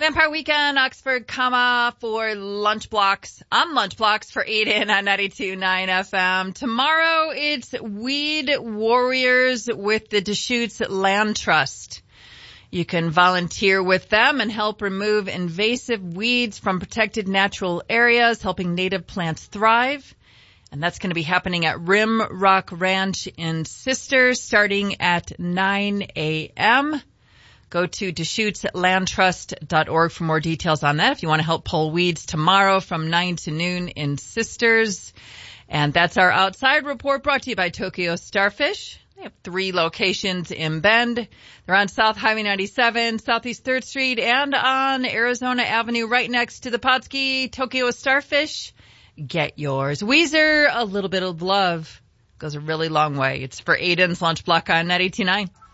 Vampire Weekend, Oxford, for Lunch Blocks. I'm Lunch Blocks for Aiden on 92.9 FM. Tomorrow, it's Weed Warriors with the Deschutes Land Trust. You can volunteer with them and help remove invasive weeds from protected natural areas, helping native plants thrive. And that's going to be happening at Rim Rock Ranch in Sisters starting at 9 a.m. Go to DeschutesLandTrust.org for more details on that if you want to help pull weeds tomorrow from 9 to noon in Sisters. And that's our outside report brought to you by Tokyo Starfish. They have 3 locations in Bend. They're on South Highway 97, Southeast 3rd Street, and on Arizona Avenue right next to the Potski. Tokyo Starfish. Get yours. Weezer, A Little Bit of Love goes a really long way. It's for Aiden's Lunch Block on 92.9.